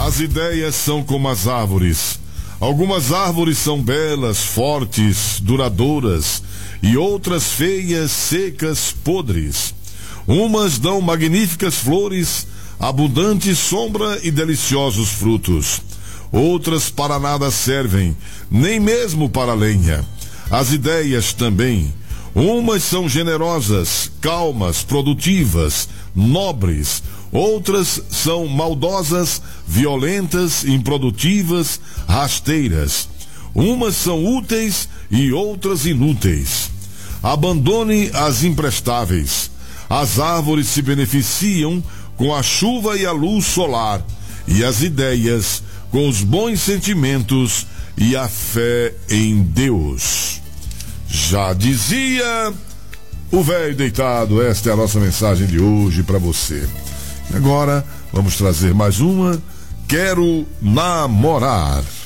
As ideias são como as árvores. Algumas árvores são belas, fortes, duradouras, e outras feias, secas, podres. Umas dão magníficas flores, abundante sombra e deliciosos frutos. Outras para nada servem, nem mesmo para lenha. As ideias também. Umas são generosas, calmas, produtivas, nobres. Outras são maldosas, violentas, improdutivas, rasteiras. Umas são úteis e outras inúteis. Abandone as imprestáveis. As árvores se beneficiam com a chuva e a luz solar, e as ideias com os bons sentimentos e a fé em Deus. Já dizia o velho deitado. Esta é a nossa mensagem de hoje para você. Agora vamos trazer mais uma. Quero namorar.